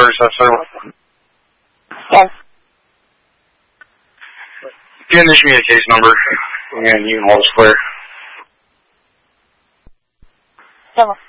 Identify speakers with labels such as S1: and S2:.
S1: sir.
S2: Yes.
S1: Again, issue me a case number. Again, you can hold us clear.
S2: 7.